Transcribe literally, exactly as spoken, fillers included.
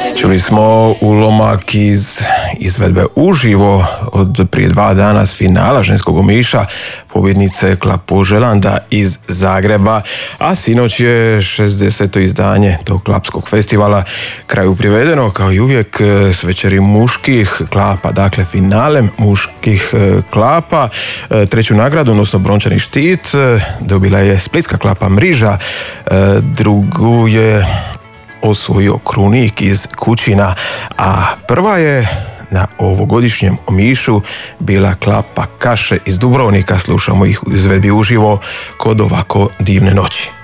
Čuli smo ulomak iz izvedbe uživo od prije dva dana s finala ženskog Omiša, pobjednice Klapo Želanda iz Zagreba, a sinoć je šezdeseto izdanje tog klapskog festivala kraju privedeno, kao i uvijek s večeri muških klapa, dakle finalem muških klapa. Treću nagradu, odnosno brončani štit, dobila je splitska klapa Mriža, drugu je osvojio Krunik iz Kućina, a prva je na ovogodišnjem Omišu bila klapa Kaše iz Dubrovnika. Slušamo ih u izvedbi uživo kod ovako divne noći.